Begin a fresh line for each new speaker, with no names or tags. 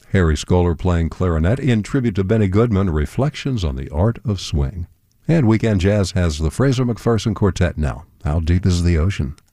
Harry Scholar playing clarinet in tribute to Benny Goodman, Reflections on the Art of Swing. And Weekend Jazz has the Fraser McPherson Quartet now. How Deep is the Ocean?